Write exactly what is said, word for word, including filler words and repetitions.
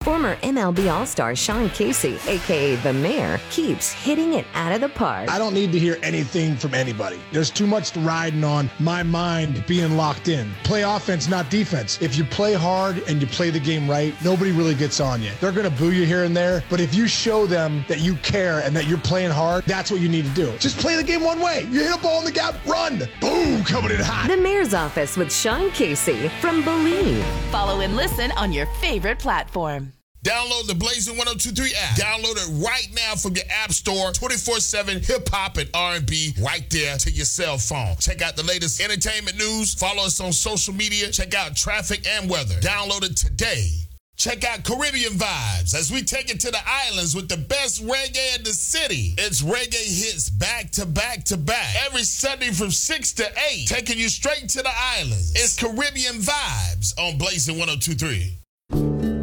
Former M L B All-Star Sean Casey, a k a. The Mayor, keeps hitting it out of the park. I don't need to hear anything from anybody. There's too much riding on my mind being locked in. Play offense, not defense. If you play hard and you play the game right, nobody really gets on you. They're going to boo you here and there, but if you show them that you care and that you're playing hard, that's what you need to do. Just play the game one way. You hit a ball in the gap, run. Boom, coming in hot. The Mayor's Office with Sean Casey from Believe. Follow and listen on your favorite platform. Download the Blazing one oh two three app. Download it right now from your app store. twenty-four seven hip-hop and R and B right there to your cell phone. Check out the latest entertainment news. Follow us on social media. Check out traffic and weather. Download it today. Check out Caribbean Vibes as we take it to the islands with the best reggae in the city. It's reggae hits back to back to back. Every Sunday from six to eight, taking you straight to the islands. It's Caribbean Vibes on Blazing one oh two three.